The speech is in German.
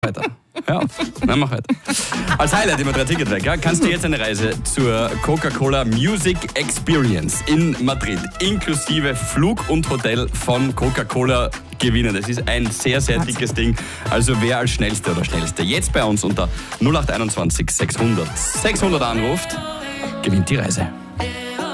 Weiter. Ja, dann mach weiter. Als Highlight immer 3 Tickets weg. Ja? Kannst du jetzt eine Reise zur Coca-Cola Music Experience in Madrid inklusive Flug und Hotel von Coca-Cola gewinnen. Das ist ein sehr, sehr dickes Ding. Also wer als Schnellste oder Schnellste jetzt bei uns unter 0821 600 600 anruft, gewinnt die Reise.